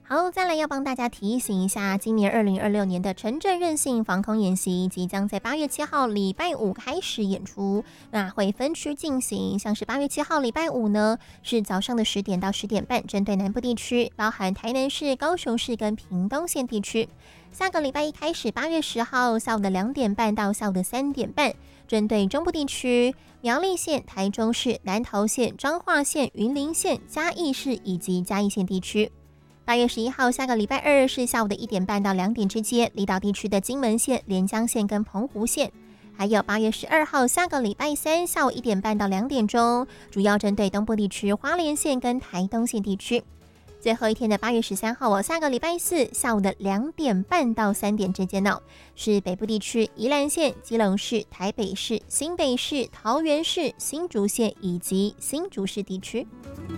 好，再来要帮大家提醒一下，今年2026年的城镇韧性防空演习即将在8月7号礼拜五开始演出，那会分区进行，像是8月7号礼拜五呢，是早上的10点到10点半，针对南部地区，包含台南市、高雄市跟屏东县地区。下个礼拜一开始，8月10号下午的2点半到下午的3点半，针对中部地区、苗栗县、台中市、南投县、彰化县、云林县、嘉义市以及嘉义县地区。8月11号，下个礼拜二是下午的1点半到2点之间，离岛地区的金门县、连江县跟澎湖县。还有8月12号，下个礼拜三下午1点半到2点钟，主要针对东部地区花莲县跟台东县地区。最后一天的8月13号，下个礼拜四下午的2点半到3点之间呢，是北部地区宜兰县、基隆市、台北市、新北市、桃园市、新竹县以及新竹市地区。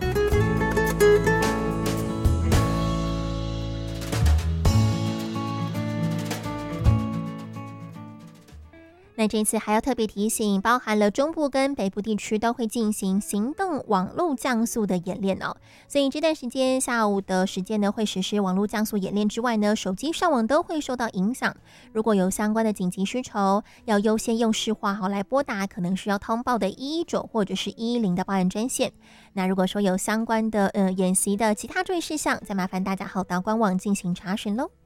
那这次还要特别提醒，包含了中部跟北部地区都会进行行动网络降速的演练哦。所以这段时间下午的时间呢，会实施网络降速演练之外呢，手机上网都会受到影响。如果有相关的紧急需求，要优先用市话来拨打可能需要通报的119或者是110的报案专线。那如果说有相关的演习的其他注意事项，再麻烦大家到官网进行查询喽。